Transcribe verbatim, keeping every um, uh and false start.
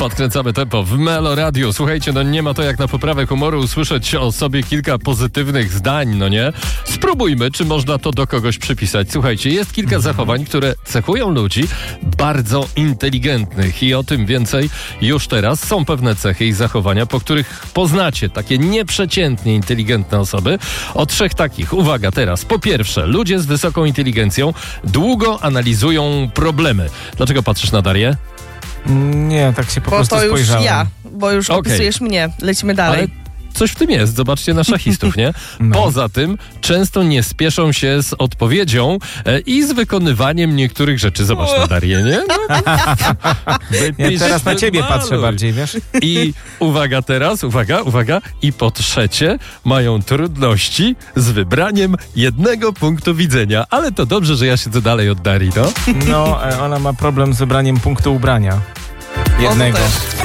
Podkręcamy tempo w Melo Radio. Słuchajcie, no nie ma to jak na poprawę humoru usłyszeć o sobie kilka pozytywnych zdań, no nie? Spróbujmy, czy można to do kogoś przypisać. Słuchajcie, jest kilka zachowań, które cechują ludzi bardzo inteligentnych i o tym więcej już teraz. Są pewne cechy i zachowania, po których poznacie takie nieprzeciętnie inteligentne osoby. O trzech takich. Uwaga teraz. Po pierwsze, ludzie z wysoką inteligencją długo analizują problemy. Dlaczego patrzysz na Darię? Nie, tak się po Bo prostu to już spojrzałem. ja, bo już Okej. opisujesz mnie. Lecimy dalej. Ale coś w tym jest, zobaczcie na szachistów, nie? No. Poza tym często nie spieszą się z odpowiedzią e, i z wykonywaniem niektórych rzeczy. Zobacz na Darię, nie? No. Ja teraz na ciebie Wymaluj. patrzę bardziej, wiesz? I uwaga teraz, uwaga, uwaga. I po trzecie mają trudności z wybraniem jednego punktu widzenia. Ale to dobrze, że ja siedzę dalej od Darii, no? No, e, ona ma problem z wybraniem punktu ubrania. O, to Jednego. też.